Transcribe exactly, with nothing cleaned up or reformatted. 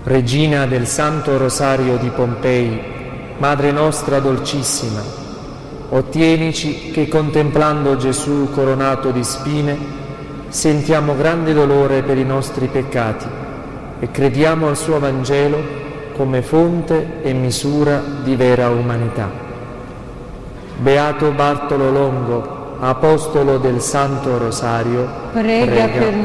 Regina del Santo Rosario di Pompei, Madre nostra dolcissima, ottienici che contemplando Gesù coronato di spine sentiamo grande dolore per i nostri peccati e crediamo al suo Vangelo come fonte e misura di vera umanità. Beato Bartolo Longo, apostolo del Santo Rosario, prega, prega per